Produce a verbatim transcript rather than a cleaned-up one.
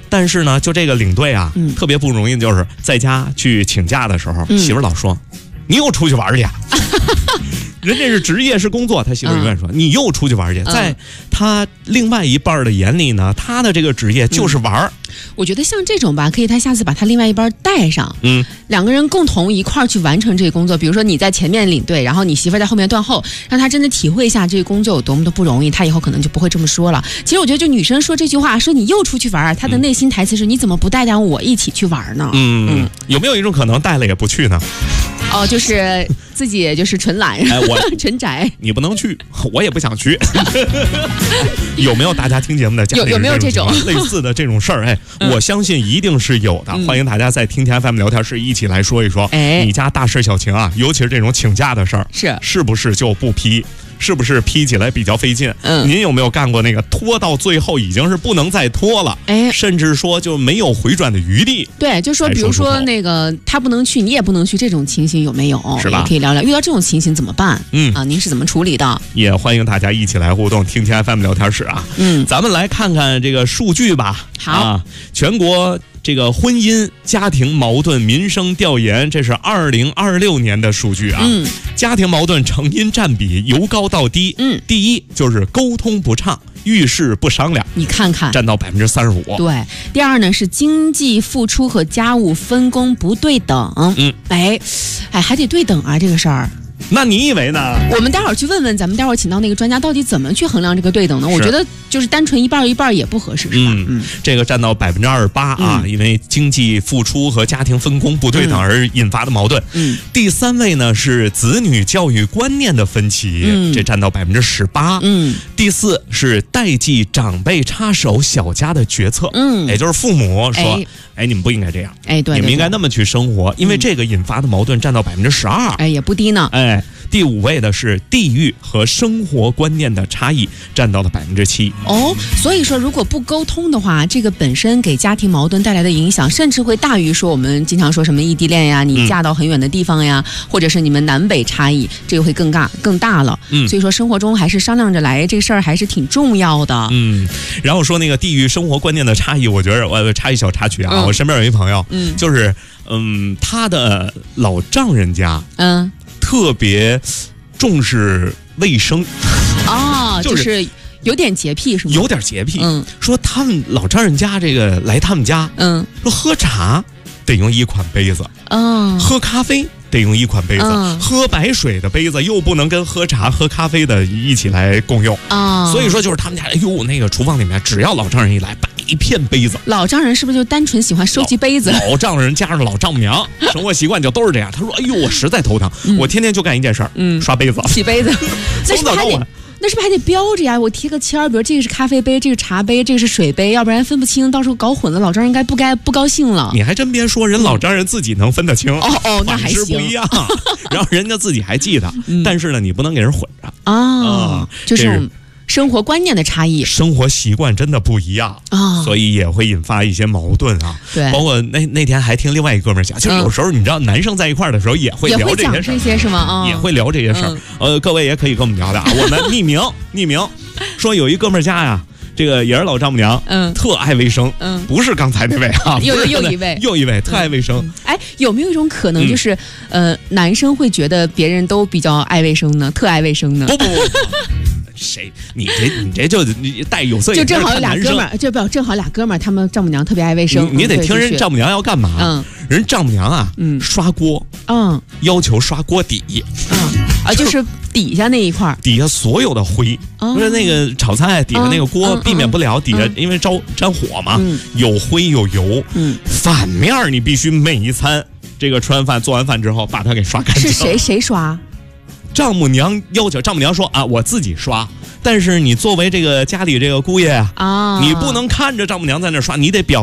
但是呢，就这个领队啊，嗯、特别不容易，就是在家去请假的时候，嗯、媳妇老说：“你又出去玩去。”人家是职业是工作，他媳妇永远说、嗯、你又出去玩去。在他另外一半的眼里呢，他的这个职业就是玩、嗯、 我觉得像这种吧，可以他下次把他另外一半带上，嗯，两个人共同一块儿去完成这个工作。比如说你在前面领队，然后你媳妇在后面断后，让他真的体会一下这个工作有多么的不容易，他以后可能就不会这么说了。其实我觉得就女生说这句话，说你又出去玩，她的内心台词是你怎么不带带我一起去玩呢？ 嗯嗯，有没有一种可能带了也不去呢？ 哦，就是自己就是纯懒，哎，我纯宅， 你不能去，我也不想去。有没有大家听节目的家里有有没有这种类似的这种事儿？哎，嗯、我相信一定是有的。嗯、欢迎大家在听天 F M 聊天室一起来说一说，哎，你家大事小情啊，尤其是这种请假的事儿， 是是不是就不批？是不是批起来比较费劲？嗯，您有没有干过那个拖到最后已经是不能再拖了？哎，甚至说就没有回转的余地？ 对，就说比如说那个他不能去，你也不能去，这种情形有没有？ 是吧？ 也可以聊聊，遇到这种情形怎么办？嗯啊，您是怎么处理的？ 也欢迎大家一起来互动，听天 F M 聊天室啊。嗯，咱们来看看这个数据吧。 好， 啊、全国。这个婚姻家庭矛盾民生调研，这是二零二六年的数据啊。嗯，家庭矛盾成因占比由高到低。嗯，第一就是沟通不畅，遇事不商量， 你看看占到百分之三十五。 对，第二呢是经济付出和家务分工不对等。嗯，哎，哎还得对等啊，这个事儿。 那你以为呢？ 我们待会儿去问问，咱们待会儿请到那个专家，到底怎么去衡量这个对等呢？我觉得就是单纯一半一半也不合适，是吧？嗯嗯， 这个占到百分之二十八啊，嗯、因为经济付出和家庭分工不对等而引发的矛盾。嗯，第三位呢是子女教育观念的分歧，嗯、这占到百分之十八。嗯，第四是代际长辈插手小家的决策，嗯，也就是父母说，哎，哎你们不应该这样， 哎，对， 你们应该那么去生活，因为这个引发的矛盾占到百分之十二， 哎，也不低呢， 哎。第五位的是地域和生活观念的差异，占到了百分之七。 哦，所以说如果不沟通的话，这个本身给家庭矛盾带来的影响，甚至会大于说我们经常说什么异地恋呀，你嫁到很远的地方呀，嗯、或者是你们南北差异，这个会更大更大了。嗯，所以说生活中还是商量着来，这个事儿还是挺重要的。 嗯，然后说那个地域生活观念的差异，我觉得我插一小插曲啊，嗯、我身边有一朋友，嗯，就是嗯，他的老丈人家，嗯。特别重视卫生哦，就是、就是有点洁癖是吗？ 有点洁癖。嗯，说他们老丈人家这个来他们家，嗯，说喝茶得用一款杯子，嗯，喝咖啡得用一款杯子，嗯、喝白水的杯子又不能跟喝茶、喝咖啡的一起来共用啊。哦、所以说就是他们家，哎呦，那个厨房里面只要老丈人一来，摆一片杯子。 老丈人是不是就单纯喜欢收集杯子？ 老, 老丈人加上老丈母娘，生活习惯就都是这样。他说：“哎呦，我实在头疼，嗯、我天天就干一件事儿，嗯，刷杯子、 洗杯子。” 从早到晚。 那是不是还得标着呀？我贴个签儿，比如这个是咖啡杯，这个茶杯，这个是水杯，要不然分不清，到时候搞混了，老丈人应该不该不高兴了。 你还真别说，人老丈人自己能分得清， 嗯、哦哦，那还行， 不一样。然后人家自己还记得，嗯、但是呢，你不能给人混着啊、哦，就是生活观念的差异， 生活习惯真的不一样啊、哦，所以也会引发一些矛盾啊。 对， 包括那那天还听另外一哥们儿讲，就有时候你知道，男生在一块儿的时候也会聊这些事儿， 这些是吗？啊、 也会聊这些事儿。嗯、呃，各位也可以跟我们聊聊啊，我们匿名匿名说有一哥们儿家呀。这个也是老丈母娘，嗯，特爱卫生，嗯，不是刚才那位啊， 又又一位， 又一位特爱卫生。 哎、嗯，有没有一种可能，就是、嗯、呃，男生会觉得别人都比较爱卫生呢，特爱卫生呢？ 不不不。谁？你这你这就你带有色眼镜， 就正好有俩哥们儿，就不正好俩哥们儿，他们丈母娘特别爱卫生。 你, 你得听人丈母娘要干嘛？嗯，人丈母娘啊，嗯，刷锅，嗯，要求刷锅底， 嗯啊，就是底下那一块， 底下所有的灰，哦、不是那个炒菜底下那个锅，嗯、避免不了底下，嗯、因为招沾火嘛，嗯、有灰有油，嗯，反面你必须每一餐这个吃完饭做完饭之后把它给刷干净。 是谁谁刷？ 丈母娘要求，丈母娘说啊，我自己刷，但是你作为这个家里这个姑爷啊，啊你不能看着丈母娘在那刷，你得表